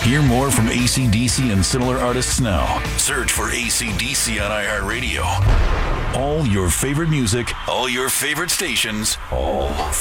Hear more from AC/DC and similar artists now. Search for AC/DC on iHeartRadio. All your favorite music, all your favorite stations, all